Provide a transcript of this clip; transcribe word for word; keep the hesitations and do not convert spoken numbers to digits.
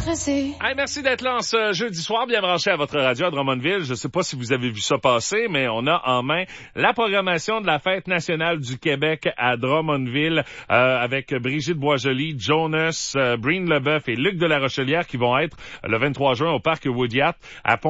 stressé. Hey, merci d'être là en ce jeudi soir, bien branché à votre radio à Drummondville. Je sais pas si vous avez vu ça passer, mais on a en main la programmation de la Fête nationale du Québec à Drummondville, euh, avec Brigitte Boisjoli, Jonas, euh, Breen Leboeuf et Luc de la Rochelière qui vont être le vingt-trois juin au parc Woodyat à Pont